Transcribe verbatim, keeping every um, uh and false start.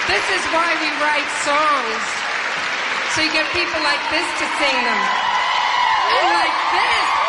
This is why we write songs. So you get people like this to sing them. And like this.